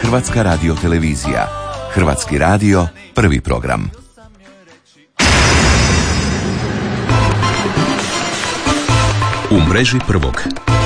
Hrvatska radiotelevizija. Hrvatski radio, prvi program. U mreži prvog.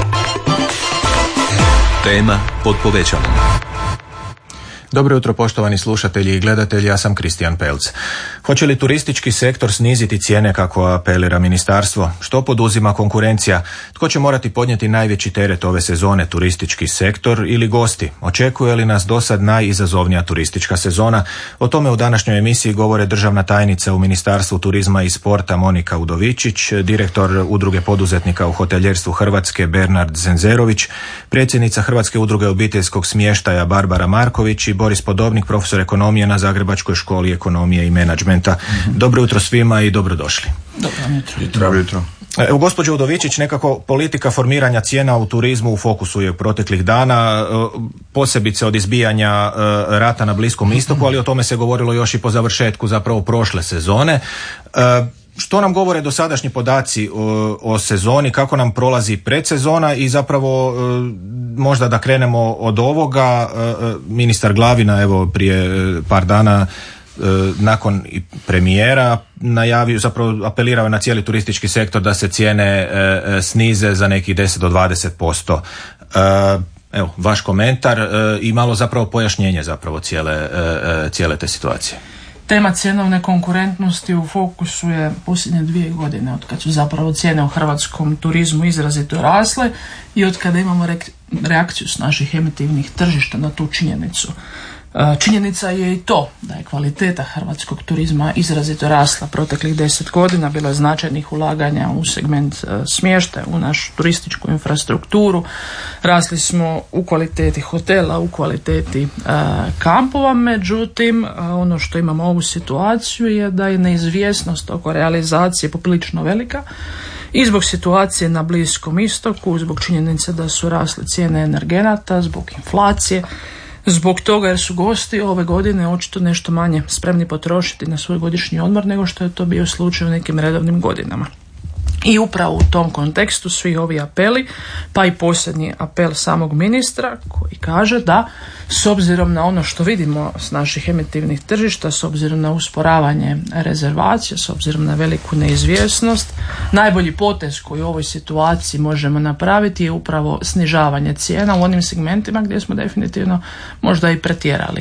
Tema pod povećalom. Dobro jutro poštovani slušatelji i gledatelji, ja sam Kristijan Pelc. Hoće li turistički sektor sniziti cijene kako apelira ministarstvo? Što poduzima konkurencija? Tko će morati podnijeti najveći teret ove sezone, turistički sektor ili gosti? Očekuje li nas dosad najizazovnija turistička sezona? O tome u današnjoj emisiji govore državna tajnica u Ministarstvu turizma i sporta Monika Udovičić, direktor Udruge poduzetnika u hoteljerstvu Hrvatske Bernard Zenzerović, predsjednica Hrvatske udruge obiteljskog smještaja Barbara Marković i Boris Podobnik, profesor ekonomije na Zagrebačkoj školi ekonomije i menadžmenta. Dobro jutro svima i dobrodošli. Dobro jutro. Evo, gospođo Udovičić, nekako politika formiranja cijena u turizmu u fokusu je proteklih dana, posebice od izbijanja rata na Bliskom istoku, ali o tome se govorilo još i po završetku zapravo prošle sezone. Što nam govore dosadašnji podaci o sezoni, kako nam prolazi predsezona i zapravo možda da krenemo od ovoga. Ministar Glavina evo prije par dana nakon premijera najavio, zapravo apelirao na cijeli turistički sektor da se cijene snize za nekih 10 do 20%. Evo, vaš komentar i malo zapravo pojašnjenje zapravo cijele te situacije. Tema cjenovne konkurentnosti u fokusu je posljednje 2 godine od kad su zapravo cijene u hrvatskom turizmu izrazito rasle i od kada imamo reakciju s naših emitivnih tržišta na tu činjenicu. Činjenica je i to da je kvaliteta hrvatskog turizma izrazito rasla proteklih 10 godina, bilo je značajnih ulaganja u segment smještaja, u našu turističku infrastrukturu, rasli smo u kvaliteti hotela, u kvaliteti kampova, međutim ono što imamo ovu situaciju je da je neizvjesnost oko realizacije poprilično velika i zbog situacije na Bliskom istoku, zbog činjenice da su rasle cijene energenata, zbog inflacije, zbog toga jer su gosti ove godine očito nešto manje spremni potrošiti na svoj godišnji odmor nego što je to bio slučaj u nekim redovnim godinama. I upravo u tom kontekstu svi ovi apeli, pa i posljednji apel samog ministra koji kaže da s obzirom na ono što vidimo s naših emitivnih tržišta, s obzirom na usporavanje rezervacija, s obzirom na veliku neizvjesnost, najbolji potez koji u ovoj situaciji možemo napraviti je upravo snižavanje cijena u onim segmentima gdje smo definitivno možda i pretjerali.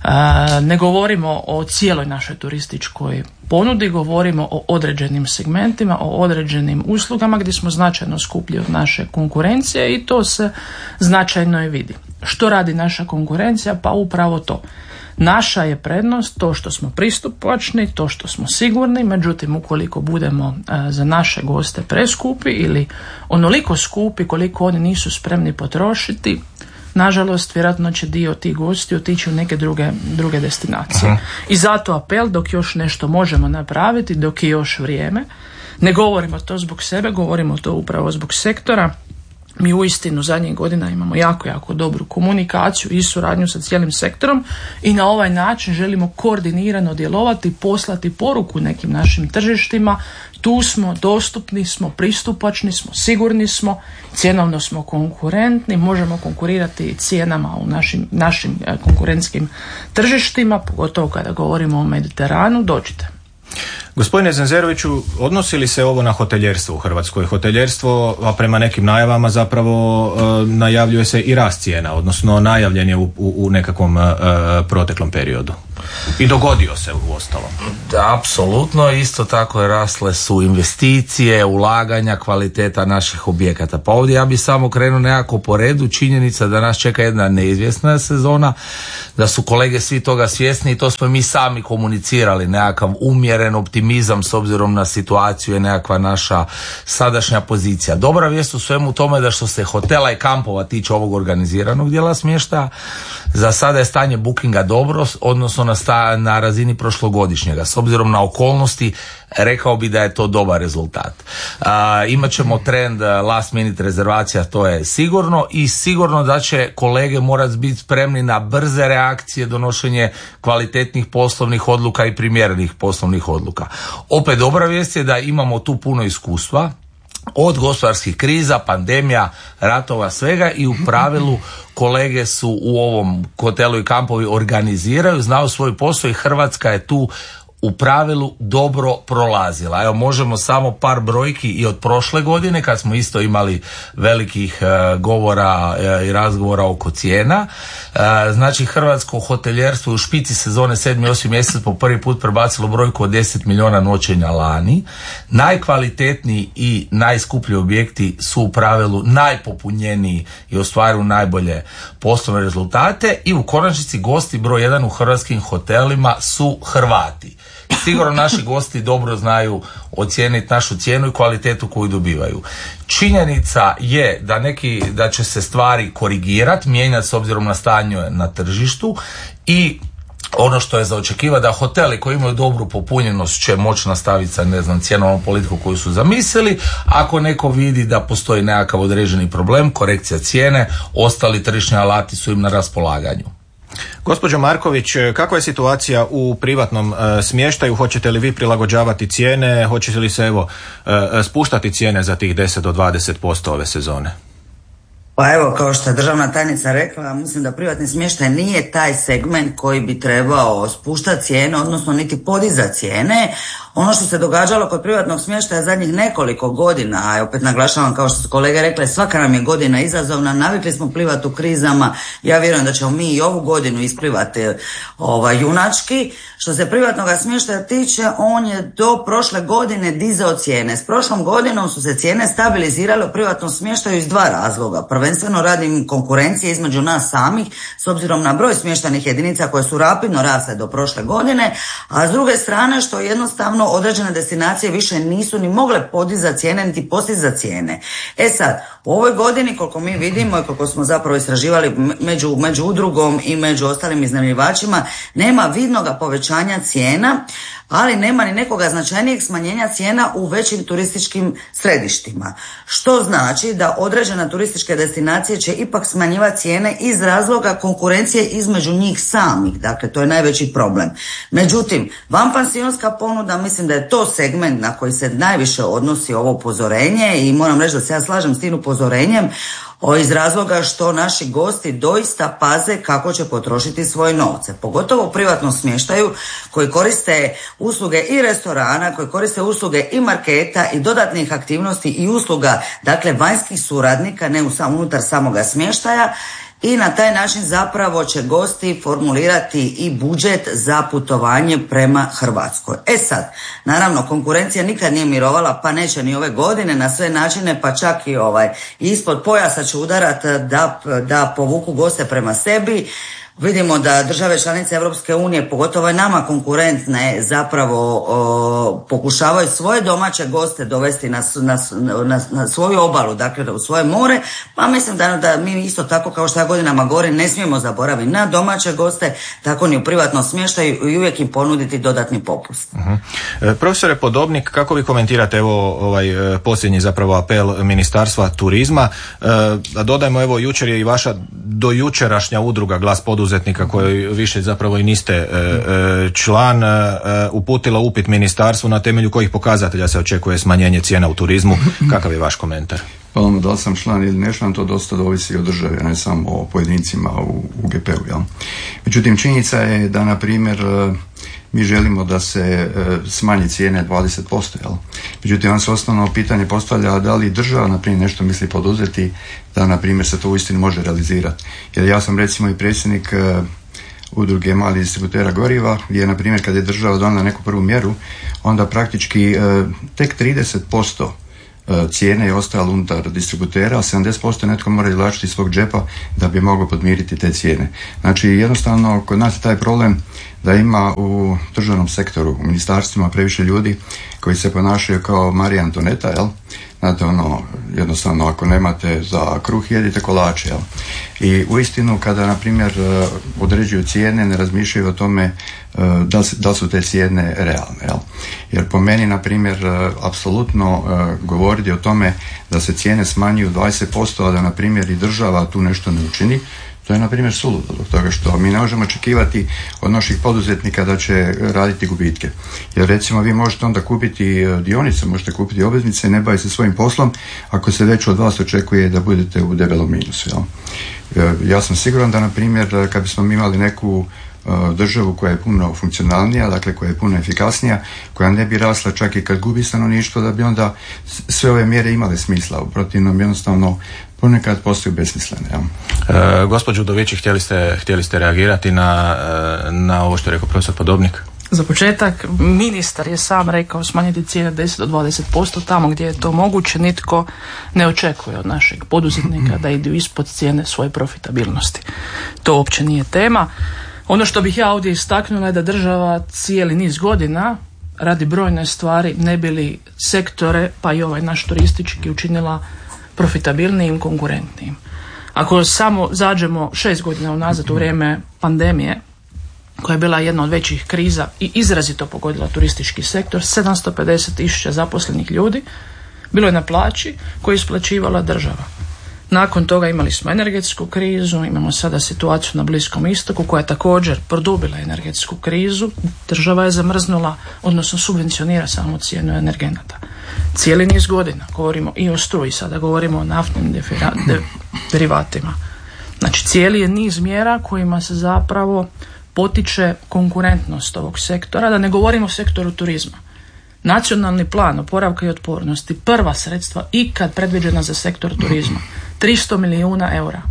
Ne govorimo o cijeloj našoj turističkoj ponudi, govorimo o određenim segmentima, o određenim uslugama gdje smo značajno skuplji od naše konkurencije i to se značajno i vidi. Što radi naša konkurencija? Pa upravo to. Naša je prednost to što smo pristupačni, to što smo sigurni, međutim ukoliko budemo za naše goste preskupi ili onoliko skupi koliko oni nisu spremni potrošiti, nažalost, vjerojatno će dio tih gosti otići u neke druge destinacije. I zato apel, dok još nešto možemo napraviti, dok je još vrijeme, ne govorimo to zbog sebe, govorimo to upravo zbog sektora. Mi uistinu zadnjih godina imamo jako dobru komunikaciju i suradnju sa cijelim sektorom i na ovaj način želimo koordinirano djelovati, poslati poruku nekim našim tržištima. Tu smo, dostupni smo, pristupačni smo, sigurni smo, cjenovno smo konkurentni, možemo konkurirati cijenama u našim konkurentskim tržištima, pogotovo kada govorimo o Mediteranu. Dođite. Gospodine Zenzeroviću, odnosi li se ovo na hoteljerstvo u Hrvatskoj? Hoteljerstvo, a prema nekim najavama zapravo najavljuje se i rast cijena, odnosno najavljen je u nekakvom proteklom periodu. I dogodio se u ostalom. Da, apsolutno, isto tako rasle su investicije, ulaganja, kvaliteta naših objekata. Pa ovdje ja bih samo krenuo nekako po redu, činjenica da nas čeka jedna neizvjesna sezona, da su kolege svi toga svjesni i to smo mi sami komunicirali, nekakav umjeren optimizam s obzirom na situaciju je nekakva naša sadašnja pozicija. Dobra vijest u svemu tome da što se hotela i kampova tiče ovog organiziranog dijela smještaja, za sada je stanje bookinga dobro, odnosno na razini prošlogodišnjega. S obzirom na okolnosti, rekao bi da je to dobar rezultat. Imat ćemo trend last minute rezervacija, to je sigurno, i sigurno da će kolege morati biti spremni na brze reakcije, donošenje kvalitetnih poslovnih odluka i primjerenih poslovnih odluka. Opet dobra vijest je da imamo tu puno iskustva od gospodarskih kriza, pandemija, ratova, svega, i u pravilu kolege su u ovom hotelu i kampovi organiziraju, znaju svoj posao i Hrvatska je tu u pravilu dobro prolazila. Evo, možemo samo par brojki i od prošle godine kad smo isto imali velikih govora i razgovora oko cijena. Znači, hrvatsko hoteljerstvo u špici sezone 7. i 8. mjesec po prvi put prebacilo brojku od 10 milijuna noćenja lani. Najkvalitetniji i najskuplji objekti su u pravilu najpopunjeniji i ostvaruju najbolje poslovne rezultate, i u konačnici gosti broj 1 u hrvatskim hotelima su Hrvati. Sigurno naši gosti dobro znaju ocijeniti našu cijenu i kvalitetu koju dobivaju. Činjenica je da će se stvari korigirati, mijenjati s obzirom na stanje na tržištu, i ono što je za očekivati da hoteli koji imaju dobru popunjenost će moći nastaviti sa cjenovnom politiku koju su zamislili. Ako neko vidi da postoji nekakav određeni problem, korekcija cijene, ostali tržišni alati su im na raspolaganju. Gospođo Marković, kakva je situacija u privatnom smještaju? Hoćete li vi prilagođavati cijene? Hoćete li se spuštati cijene za tih 10 do 20% ove sezone? Pa evo, kao što je državna tajnica rekla, mislim da privatni smještaj nije taj segment koji bi trebao spuštati cijene, odnosno niti podizati cijene. Ono što se događalo kod privatnog smještaja zadnjih nekoliko godina, a opet naglašavam, kao što su kolege rekle, svaka nam je godina izazovna, navikli smo plivati u krizama, ja vjerujem da ćemo mi i ovu godinu isplivati junački. Što se privatnog smještaja tiče, on je do prošle godine dizao cijene. S prošlom godinom su se cijene stabilizirale u privatnom smještaju iz dva razloga. Prvenstveno radi konkurencije između nas samih, s obzirom na broj smještajnih jedinica koje su rapidno rasle do prošle godine, a s druge strane što jednostavno određene destinacije više nisu ni mogle podizati cijene niti postizati cijene. Sad, u ovoj godini, koliko mi vidimo i koliko smo zapravo istraživali među udrugom i među ostalim iznajmljivačima, nema vidnoga povećanja cijena, ali nema ni nekoga značajnijeg smanjenja cijena u većim turističkim središtima. Što znači da određene turističke destinacije će ipak smanjivati cijene iz razloga konkurencije između njih samih. Dakle, to je najveći problem. Međutim, vanpansionska ponuda, mislim da je to segment na koji se najviše odnosi ovo upozorenje, i moram reći da se ja slažem s tim upozorenjem iz razloga što naši gosti doista paze kako će potrošiti svoje novce. Pogotovo u privatnom smještaju koji koriste usluge i restorana, koji koriste usluge i marketa i dodatnih aktivnosti i usluga, dakle vanjskih suradnika, ne unutar samoga smještaja. I na taj način zapravo će gosti formulirati i budžet za putovanje prema Hrvatskoj. Sad, naravno, konkurencija nikad nije mirovala, pa neće ni ove godine na sve načine, pa čak i ispod pojasa će udarati da povuku goste prema sebi. Vidimo da države članice Europske unije, pogotovo nama konkurentne, zapravo pokušavaju svoje domaće goste dovesti na svoju obalu, dakle u svoje more, pa mislim da mi isto tako, kao što ja godinama govorim, ne smijemo zaboraviti na domaće goste, tako ni u privatnom smještaju, i uvijek im ponuditi dodatni popust. Profesore Podobnik, kako vi komentirate ovaj posljednji zapravo apel Ministarstva turizma? Dodajmo, jučer je i vaša dojučerašnja udruga Glas poduzetnika, koji više zapravo i niste član, uputila upit ministarstvu na temelju kojih pokazatelja se očekuje smanjenje cijena u turizmu. Kakav je vaš komentar? Pa da li sam član ili ne član, to dosta ovisi o državi, a ne samo o pojedincima u GP-u. Jel? Međutim, činjenica je da, na primjer, mi želimo da se smanji cijene 20%. Jel? Međutim, vam se osnovno pitanje postavlja da li država, na primjer, nešto misli poduzeti da, na primjer, se to uistinu može realizirati. Jer ja sam, recimo, i predsjednik udruge malih distributera goriva, gdje, na primjer, kad je država donijela neku prvu mjeru, onda praktički tek 30% cijene je ostalo unutar distributera, a 70% netko mora izvlačiti iz svog džepa da bi mogao podmiriti te cijene. Znači, jednostavno, kod nas je taj problem da ima u državnom sektoru, u ministarstvima previše ljudi koji se ponašaju kao Marija Antoneta, jel? Znate, jednostavno, ako nemate za kruh, jedite kolače, jel? I uistinu, kada, na primjer, određuju cijene, ne razmišljaju o tome da li su te cijene realne, jel? Jer po meni, na primjer, apsolutno govoriti o tome da se cijene smanjuju 20%, a da, na primjer, i država tu nešto ne učini, To je, na primjer, suludo zbog toga što mi ne možemo očekivati od naših poduzetnika da će raditi gubitke. Jer recimo vi možete onda kupiti dionice, možete kupiti obveznice i ne baviti se svojim poslom ako se već od vas očekuje da budete u debelom minusu. Ja sam siguran da, na primjer, kad bismo mi imali neku državu koja je puno funkcionalnija, dakle koja je puno efikasnija, koja ne bi rasla čak i kad gubi stanovništvo, da bi onda sve ove mjere imale smisla. U protivnom jednostavno ponekad postaju besmislene. Gospođo Udovići, htjeli ste reagirati na ovo što je rekao profesor Podobnik? Za početak, ministar je sam rekao smanjiti cijene 10 do 20%, tamo gdje je to moguće. Nitko ne očekuje od našeg poduzetnika da idu ispod cijene svoje profitabilnosti. To uopće nije tema. Ono što bih ja ovdje istaknula je da država cijeli niz godina radi brojne stvari ne bi li sektore, pa i ovaj naš turistički, učinila profitabilnijim, konkurentnijim. Ako samo zađemo 6 godina unazad u vrijeme pandemije, koja je bila jedna od većih kriza i izrazito pogodila turistički sektor, 750.000 zaposlenih ljudi bilo je na plaći koju je isplaćivala država. Nakon toga imali smo energetsku krizu, imamo sada situaciju na Bliskom istoku koja je također produbila energetsku krizu. Država je zamrznula, odnosno subvencionira samo cijenu energenata. Cijeli niz godina govorimo i o struji, sada govorimo o naftnim derivatima. Znači cijeli je niz mjera kojima se zapravo potiče konkurentnost ovog sektora, da ne govorimo o sektoru turizma. Nacionalni plan oporavka i otpornosti, prva sredstva ikad predviđena za sektor turizma, 300 milijuna eura.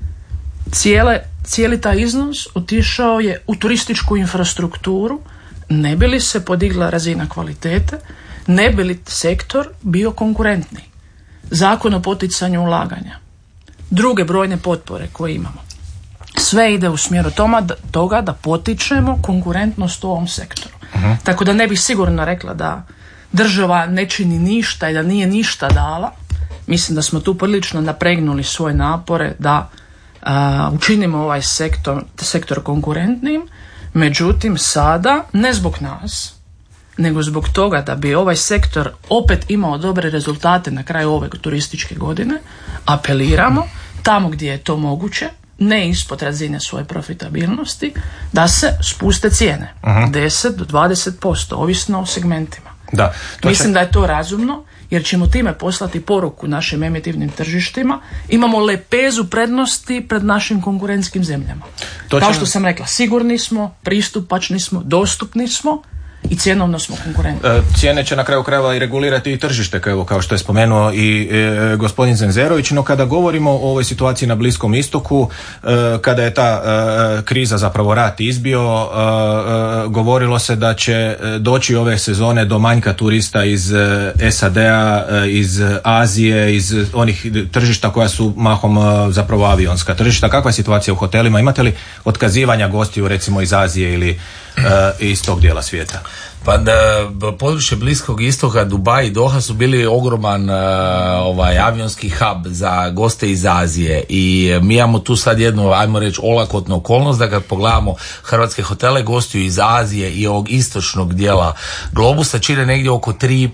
Cijeli taj iznos otišao je u turističku infrastrukturu, ne bi li se podigla razina kvalitete, ne bi li sektor bio konkurentniji. Zakon o poticanju ulaganja, druge brojne potpore koje imamo, sve ide u smjeru toga da potičemo konkurentnost u ovom sektoru. Tako da ne bih sigurno rekla da država ne čini ništa i da nije ništa dala. Mislim da smo tu prilično napregnuli svoje napore da učinimo ovaj sektor konkurentnim. Međutim, sada, ne zbog nas, nego zbog toga da bi ovaj sektor opet imao dobre rezultate na kraju ove turističke godine, apeliramo tamo gdje je to moguće, ne ispod razine svoje profitabilnosti, da se spuste cijene. 10 do 20%, ovisno o segmentima. Da, mislim da je to razumno, jer ćemo time poslati poruku našim emitivnim tržištima. Imamo lepezu prednosti pred našim konkurentskim zemljama. Kao što sam rekla, sigurni smo, pristupačni smo, dostupni smo i cjenovno smo konkurentni. Cijene će na kraju krajeva i regulirati i tržište, kao što je spomenuo i gospodin Zenzerović, no kada govorimo o ovoj situaciji na Bliskom istoku, kada je ta kriza, zapravo rat izbio, govorilo se da će doći ove sezone do manjka turista iz SAD-a, iz Azije, iz onih tržišta koja su mahom zapravo avionska tržišta. Kakva je situacija u hotelima? Imate li otkazivanja gostiju recimo iz Azije ili iz tog dijela svijeta? Pa područje Bliskog istoka, Dubaj i Doha su bili ogroman avionski hub za goste iz Azije i mi imamo tu sad jednu, ajmo reći, olakotnu okolnost da kad pogledamo hrvatske hotele, gostiju iz Azije i ovog istočnog dijela globusa čine negdje oko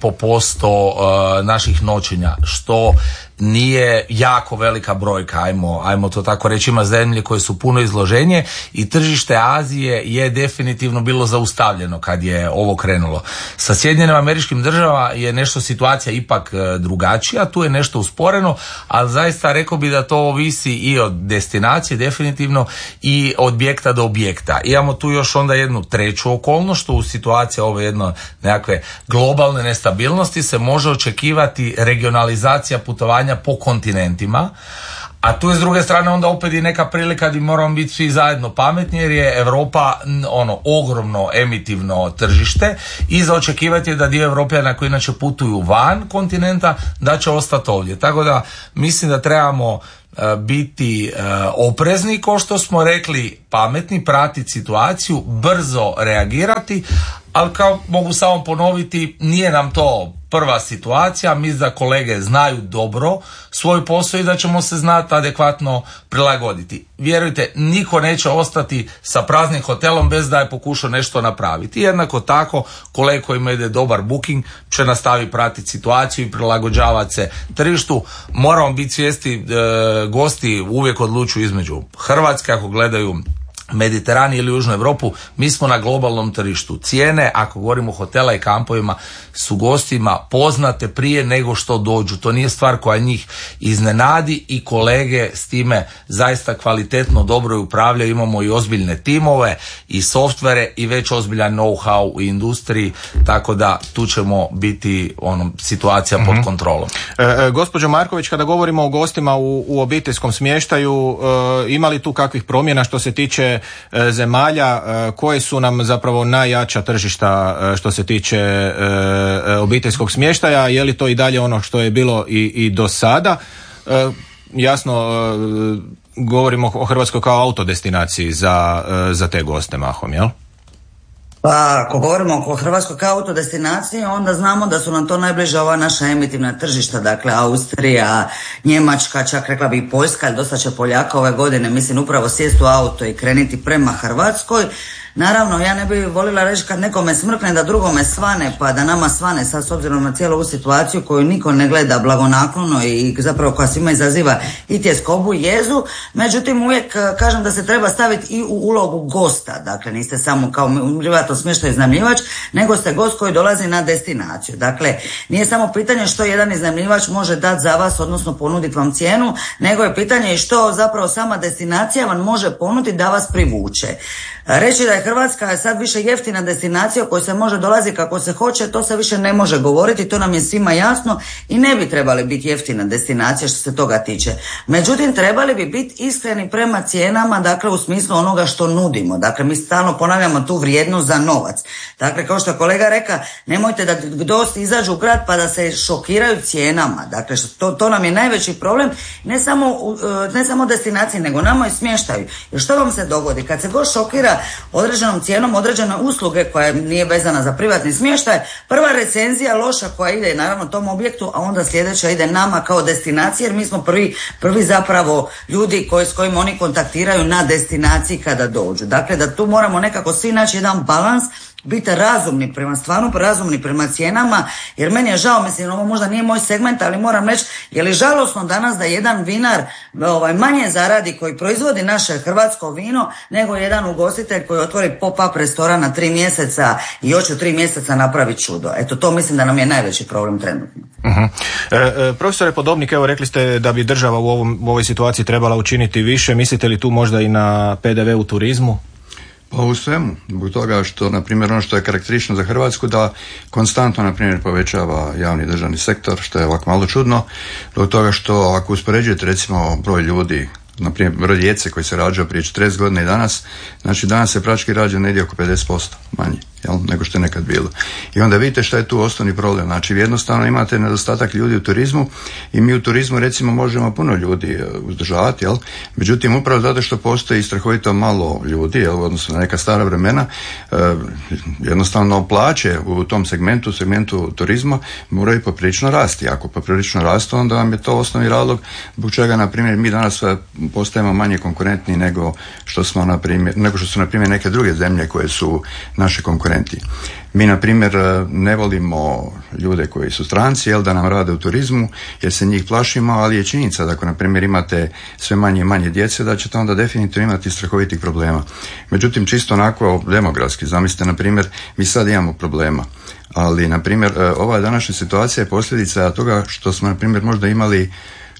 3,5% naših noćenja, što nije jako velika brojka, ajmo to tako reći. Ima zemlje koje su puno izloženije i tržište Azije je definitivno bilo zaustavljeno kad je ovo krenulo. Sa Sjedinjenim Američkim Državama je nešto situacija ipak drugačija, tu je nešto usporeno, ali zaista rekao bi da to ovisi i od destinacije definitivno i od objekta do objekta. Imamo tu još onda jednu treću okolnost, što u situaciji ove jedno nekakve globalne nestabilnosti se može očekivati regionalizacija putovanja po kontinentima, a tu je s druge strane onda opet i neka prilika gdje moramo biti svi zajedno pametni, jer je Europa ogromno emitivno tržište i za očekivati je da dio Europljana koji inače putuju van kontinenta da će ostati ovdje. Tako da mislim da trebamo biti oprezni, kao što smo rekli, pametni, pratiti situaciju, brzo reagirati, ali kao mogu samo ponoviti, nije nam to prva situacija, mi da kolege znaju dobro svoj posao i da ćemo se znati adekvatno prilagoditi. Vjerujte, niko neće ostati sa praznim hotelom bez da je pokušao nešto napraviti. Jednako tako, kolega kojima ide dobar booking će nastaviti pratiti situaciju i prilagođavati se tržištu. Moramo biti svijesti, gosti uvijek odlučuju između Hrvatske, ako gledaju Mediteran ili Južnu Europu, mi smo na globalnom tržištu. Cijene, ako govorimo o hotela i kampovima, su gostima poznate prije nego što dođu. To nije stvar koja njih iznenadi i kolege s time zaista kvalitetno dobro upravljaju. Imamo i ozbiljne timove i softvere i već ozbiljan know-how u industriji, tako da tu ćemo biti situacija pod kontrolom. Gospođo Marković, kada govorimo o gostima u obiteljskom smještaju, ima li tu kakvih promjena što se tiče zemalja koje su nam zapravo najjača tržišta što se tiče obiteljskog smještaja? Je li to i dalje ono što je bilo i do sada? Jasno, govorimo o Hrvatskoj kao autodestinaciji za te goste mahom, jel? Pa ako govorimo o Hrvatskoj kao autodestinaciji, onda znamo da su nam to najbliže ova naša emitivna tržišta, dakle Austrija, Njemačka, čak rekla bi i Poljska, jer dosta će Poljaka ove godine, mislim, upravo sjesti u auto i krenuti prema Hrvatskoj. Naravno, ja ne bih voljela reći kad nekome smrkne da drugome svane, pa da nama svane sad s obzirom na cijelu ovu situaciju koju niko ne gleda blagonaklono i zapravo koja svima izaziva i tjeskobu i jezu. Međutim, uvijek kažem da se treba staviti i u ulogu gosta. Dakle, niste samo kao privatno smještaj iznajmljivač, nego ste gost koji dolazi na destinaciju. Dakle, nije samo pitanje što jedan iznajmljivač može dati za vas, odnosno ponuditi vam cijenu, nego je pitanje i što zapravo sama destinacija vam može ponuditi da vas privuče. Reći da je Hrvatska sad više jeftina destinacija u kojoj se može dolaziti kako se hoće, to se više ne može govoriti, to nam je svima jasno i ne bi trebali biti jeftina destinacija što se toga tiče. Međutim, trebali bi biti iskreni prema cijenama, dakle u smislu onoga što nudimo. Dakle, mi stalno ponavljamo tu vrijednost za novac. Dakle, kao što je kolega reka, nemojte da gosti izađu u grad pa da se šokiraju cijenama. Dakle, to nam je najveći problem, ne samo destinaciji, nego nama i smještaju. Jer što vam se dogodi? Kad se gost šokira određenom cijenom određene usluge koja nije vezana za privatni smještaj, prva recenzija loša koja ide naravno tom objektu, a onda sljedeća ide nama kao destinaciji, jer mi smo prvi zapravo ljudi s kojima oni kontaktiraju na destinaciji kada dođu. Dakle, da tu moramo nekako svi naći jedan balans, biti razumni prema cijenama, jer meni je žao, mislim, ovo možda nije moj segment, ali moram reći, je li žalosno danas da jedan vinar manje zaradi koji proizvodi naše hrvatsko vino, nego jedan ugostitelj koji otvori pop-up restoran na 3 mjeseca i hoće u 3 mjeseca napraviti čudo. Eto, to mislim da nam je najveći problem trenutno. Profesore Podobnik, evo rekli ste da bi država u ovoj situaciji trebala učiniti više. Mislite li tu možda i na PDV u turizmu? Pa u svemu, zbog toga što, na primjer, ono što je karakteristično za Hrvatsku, da konstantno, na primjer, povećava javni državni sektor, što je ovako malo čudno, zbog toga što ako uspoređujete, recimo, broj ljudi, na primjer, broj djece koji se rađao prije 40 godina i danas, znači danas se praktički rađa negdje oko 50% manje, nego što je nekad bilo. I onda vidite šta je tu osnovni problem. Znači, jednostavno imate nedostatak ljudi u turizmu i mi u turizmu, recimo, možemo puno ljudi uzdržavati, međutim, upravo zato što postoji strahovito malo ljudi, odnosno na neka stara vremena, jednostavno plaće u tom segmentu turizma moraju poprilično rasti. Ako poprilično rastu, onda vam je to osnovni razlog zbog čega, na primjer, mi danas postajemo manje konkurentni nego što su, na primjer, neke druge zemlje koje su naše konkurenti. Mi, na primjer, ne volimo ljude koji su stranci, da nam rade u turizmu, jer se njih plašimo, ali je činjenica da ako, na primjer, imate sve manje i manje djece, da ćete onda definitivno imati strahovitih problema. Međutim, čisto onako demografski, zamislite, na primjer, mi sad imamo problema, ali, na primjer, ova današnja situacija je posljedica toga što smo, na primjer, možda imali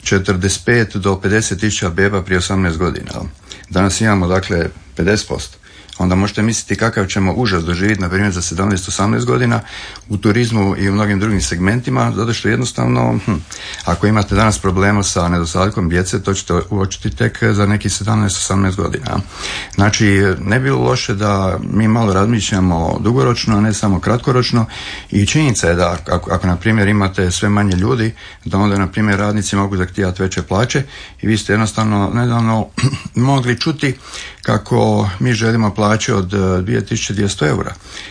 45 do 50 tisuća beba prije 18 godina. Danas imamo, dakle, 50%. Onda možete misliti kakav ćemo užas doživjeti, na primjer, za 17-18 godina u turizmu i u mnogim drugim segmentima, zato što jednostavno, ako imate danas problema sa nedostatkom djece, to ćete uočiti tek za nekih 17-18 godina. Znači, ne bi bilo loše da mi malo razmišljamo dugoročno, a ne samo kratkoročno, i činjenica je da ako na primjer, imate sve manje ljudi, da onda, na primjer, radnici mogu zahtijevati veće plaće i vi ste jednostavno nedavno mogli čuti kako mi želimo plaće od 2200 eura.